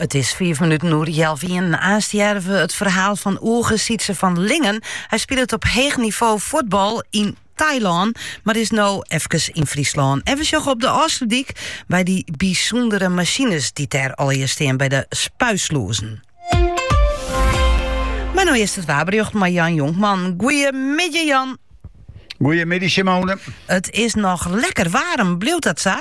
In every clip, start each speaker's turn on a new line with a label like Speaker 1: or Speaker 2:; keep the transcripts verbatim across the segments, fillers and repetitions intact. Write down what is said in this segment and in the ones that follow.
Speaker 1: Het is vier minuten noer Jelvien. Aanstjerven het verhaal van Oege Sietse van Lingen. Hij speelt op hoog niveau voetbal in Thailand, maar is nou even in Friesland. Even zo op de Oosterdiek bij die bijzondere machines die daar al hier staan bij de spuislozen. Maar nou is het waarbericht maar Jan Jonkman. Goeiemiddag Jan.
Speaker 2: Goeiemiddag Simone.
Speaker 1: Het is nog lekker warm, bleef dat zo?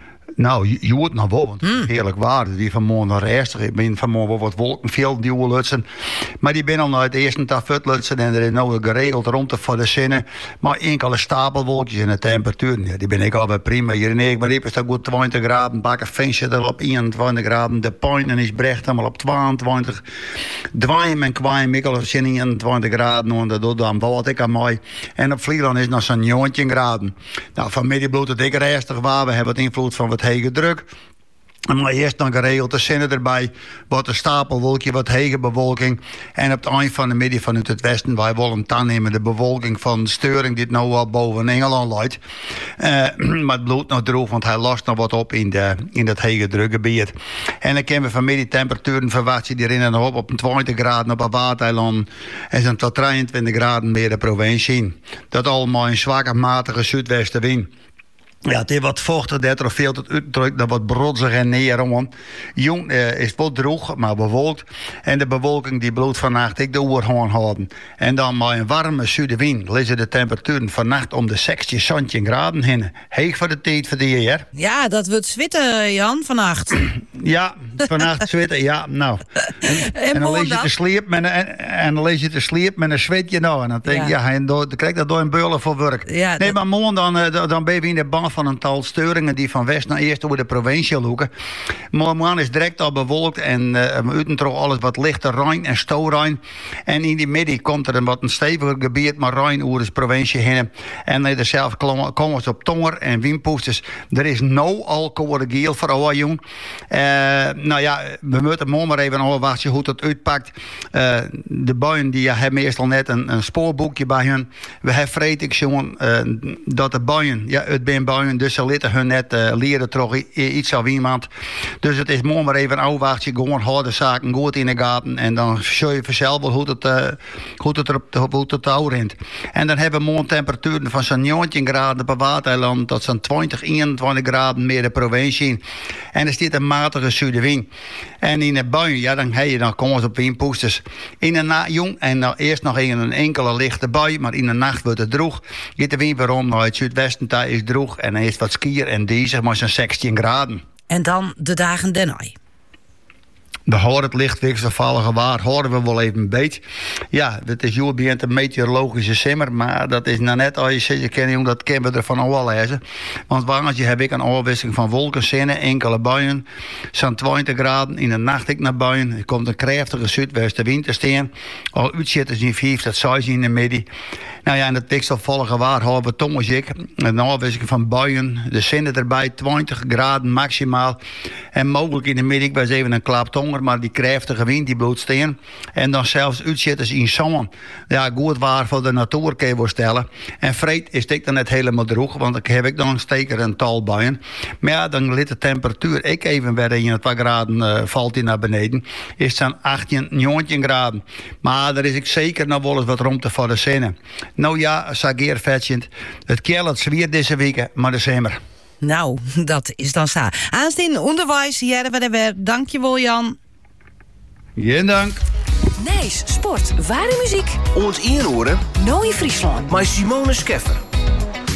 Speaker 2: Nou, je, je hoort nog wel, want
Speaker 1: Mm.
Speaker 2: heerlijk waar. Die vanmorgen nog rustig. Ik ben vanmorgen wel wat wolkenveld die lutsen. Maar die ben al naar het eerste dag lutsen. En er is nou geregeld rond voor de zinnen. Maar enkele stapelwolkjes en de temperatuur. Ja, die ben ik al bij prima. Hier in Eekmariep is dat goed twintig graden. Bakken Vinsje er op eenentwintig graden. De Pijnen is Brecht helemaal op tweeëntwintig. Dwaaien en Kwaai Mikkel is eenentwintig graden. En dat doet dan wat ik aan mij. En op Vlieland is nog zo'n negentien graden. Nou, vanmiddag bloed het dikke rustig waar. We hebben het invloed van wat hege druk. Maar eerst dan geregeld de zinnen erbij. Wat een stapelwolkje, wat hege bewolking. En op het eind van de middag vanuit het westen... wij willen dan nemen de bewolking van de steuring... die nou al boven Engeland leidt. Uh, maar het bloedt nog droog, want hij lost nog wat op... in, de, in dat hege drukgebied. En dan kunnen we vanmiddag temperaturen verwachten... die rennen nog op op twintig graden op een waardeiland... en zo'n tot drieëntwintig graden meer de provincie. Dat allemaal een zwakke, matige zuidwestenwind. Ja, het is wat vochtig, dat er veel tot uitdrukt, dat wat brodzig en neerom. Jong uh, is wel droog, maar bewolkt. En de bewolking die bloedt vannacht ik de oorhoorn houden. En dan maar een warme zuidenwind liggen de temperaturen vannacht om de zestien, zeventien graden heen. Heeg voor de tijd voor die jaar.
Speaker 1: Ja, dat wordt zwitten, Jan, vannacht.
Speaker 2: Ja, vannacht zwitten, ja, nou. En, en, en dan lees je te sleep met een, en, en dan lees je te sleep met een zwetje nou. En dan denk je, ja, ja dan krijg je dat door een beulen voor werk. Ja, nee, dat... maar morgen dan, uh, dan ben je in de band van een tal steuringen die van west naar eerst over de provincie lopen. Morgen is direct al bewolkt en uh, uitentrog alles wat lichter Rijn en Stoorijn. En in die middag komt er een wat een steviger gebied, maar Rijn over de provincie heen. En er zelf komen ze op Tonger en Windpoesters. Er is no al code geel voor oude jong. Uh, nou ja, we moeten morgen maar even afwachten hoe het uitpakt. Uh, de buien die ja, hebben meestal net een, een spoorboekje bij hun. We hebben vreet jongen uh, dat de buien, ja, het zijn buien, dus ze laten hun net uh, leren toch iets of iemand. Dus het is morgen maar even een afwachtje, gewoon harde zaken, goed in de gaten. En dan zul je vanzelf wel hoe het, uh, hoe het, er, hoe het touw rent. En dan hebben we morgen temperaturen van zo'n negentien graden op Waardeiland tot zo'n twintig, eenentwintig graden meer de provincie. En er zit een matige zuidenwind. En in de buien, ja, dan heb je dan komen ze op windpoesters. In de nacht, jong, en nou, eerst nog in een enkele lichte bui, maar in de nacht wordt het droog. Gaat de wind weer om naar het zuidwesten, daar is droog. En dan is het wat skier en diesig, maar zo'n zestien graden.
Speaker 1: En dan de dagen daarna.
Speaker 2: De hoort het licht wisselvallige waar, horen we wel even een beetje. Ja, dat is jouw begint een meteorologische simmer, maar dat is nou net als je zegt, je kent jong, dat kennen we er van al lezen. Want waantje heb ik een afwisseling van wolkenzinnen, enkele buien, zo'n twintig graden, in de nacht ik naar buien. Er komt een krachtige zuidwestenwind te staan. Al uitzitters in vijf tot zes in de middag. Nou ja, en dat wisselvallige waar houden we tongens ik. Een afwisseling van buien, de zinnen erbij, twintig graden maximaal. En mogelijk in de middag bij even een klap tonger, maar die krachtige wind die bloedt staan. En dan zelfs uitzitters in zomer. Ja, goed waar voor de natuur kan je voorstellen. En vreed is dit dan net helemaal droog, want dan heb ik dan steker een tal buien. Maar ja, dan ligt de temperatuur ik even weer in het paar graden uh, valt die naar beneden. Is het dan achttien, negentien graden. Maar daar is ik zeker nog wel eens wat rond te voor de zinnen. Nou ja, sageer vetjend. Het kerelt zwier deze week, maar de zomer.
Speaker 1: Nou, dat is dan zo. Aansteen onderwijs, jaren we er weer. Dank je wel, Jan.
Speaker 2: Geen dank.
Speaker 3: Nice, sport, ware muziek.
Speaker 4: Ons inhoren.
Speaker 3: Nooie Friesland.
Speaker 4: Maar Simone Scheffer.